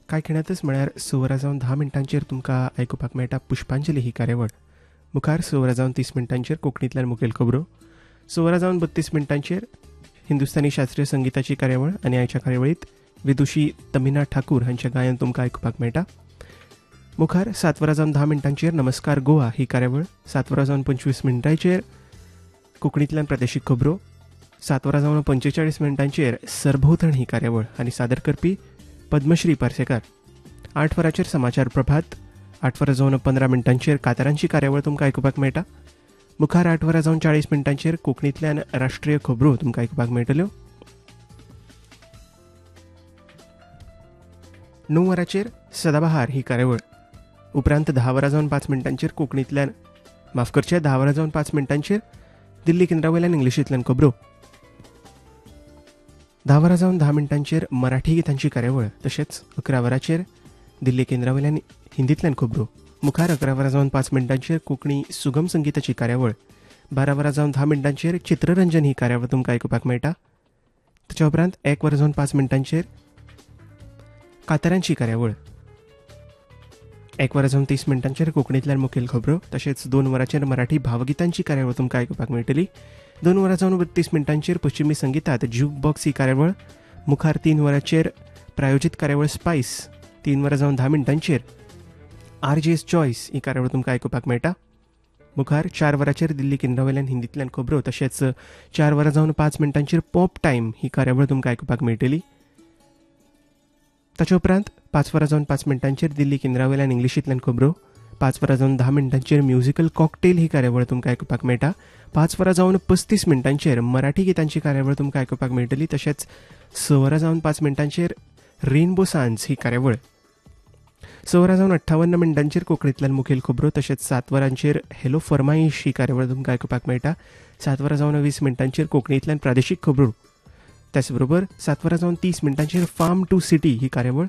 कांय खिणातच म्हळ्यार 6:10 तुमकां आयकुपाक मेळटा पुष्पांजली ही कार्यावळ. मुखार 6:30 कोंकणींतल्यान मुखेल खबरो. 6:32 हिंदुस्थानी शास्त्रीय संगीताची कार्यावळ आनी आयच्या कार्यावळींत विदुशी तमिना ठाकूर हांचें गायन तुमकां आयकुपाक मेळटा. मुखार 7:10 नमस्कार गोवा ही कार्यावळ. 7:25 कोंकणींतल्यान प्रादेशीक खबरो. 7:45 सरभोंवतण ही कार्यावळ आनी सादर करपी पद्मश्री पार्सेकार. 8 समाचार प्रभात. 8:15 कांतारांची कार्यावळ तुमकां आयकुपाक मेळटा. मुखार 8:40 कोंकणींतल्यान राष्ट्रीय खबरो तुमकां आयकुपाक मेळटल्यो. 9 सदाबहार ही कार्यावळ. उपरांत 10:05 कोंकणींतल्यान 10:05 दिल्ली केंद्रावयल्यान इंग्लिशींतल्यान खबरो. 10:10 मराठी गितांची कार्यावळ. तशेंच 11 दिल्ली केंद्रावयल्यान हिंदींतल्यान खबरो. मुखार 11:05 कोंकणी सुगम संगीताची कार्यावळ. 12:10 चित्ररंजन ही कार्यावळ तुमकां आयकुपाक मेळटा. ताच्या उपरांत 1:05 कांतारांची कार्यावळ. 1:30 कोंकणींतल्यान मुखेल खबरो. तशेंच 2 मराठी भावगितांची कार्यावळ तुमकां आयकुपाक मेळटली. 2:32 पश्चिमी संगीतात ज्यूक बॉक्स ही कार्यावळ. मुखार 3 प्रायोजीत कार्यावळ स्पायस. 3:10 RJ's चॉयस ही कार्यावळ तुमकां आयकुपाक मेळटा. मुखार 4 दिल्ली केंद्रावयल्यान हिंदींतल्यान खबरो. तशेंच 4:05 पॉप टायम ही कार्यावळ तुमकां आयकुपाक मेळटली. ताचे उपरांत 5:05 दिल्ली केंद्रावयल्यान इंग्लिशींतल्यान खबरो. 5:10 म्युझिकल कॉकटेल ही कार्यावळ तुमकां आयकुपाक मेळटा. 5:35 मराठी गितांची कार्यावळ तुमकां आयकुपाक मेळटली. तशेंच 6:05 रेनबो सान्स ही कार्यावळ. 6:58 कोंकणींतल्यान मुखेल खबरो. तशेंच 7 हॅलो फर्माईश ही कार्यावळ तुमकां आयकुपाक मेळटा. 7:20 कोंकणींतल्यान प्रादेशीक खबरो. त्याच बरोबर 7:30 फार्म टू सिटी ही कार्यावळ.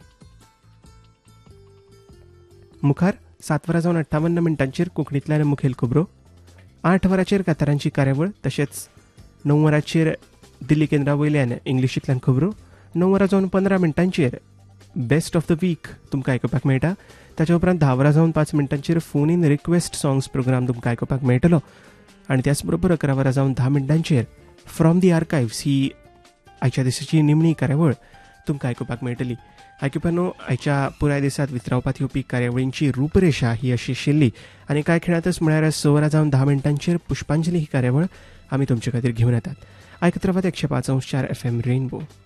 मुखार 7:58 कोंकणींतल्यान मुखेल खबरो. 8 कांतारांची कार्यावळ. तशेंच 9 दिल्ली केंद्रावयल्यान इंग्लिशींतल्यान खबरो. 9:15 बेस्ट ऑफ द वीक तुमकां आयकुपाक मेळटा. ताच्या उपरांत 10:05 phone in request songs programme तुमकां आयकुपाक मेळटलो. आनी त्याच बरोबर 11:10 फ्रॉम दी आर्कायव्स ही आयच्या दिसाची निमणी कार्यावळ तुमकां आयकुपाक मेळटली. आयकुपानो, आयच्या पुराय दिसांत वितरावपाक येवपी कार्यावळींची रूपरेषा ही अशी आशिल्ली. आनी कांय खिणातच म्हळ्यार 6:10 पुष्पांजली ही कार्यावळ आमी तुमचे खातीर घेवन येतात. आयकत रावात 105.4 FM रेनबो.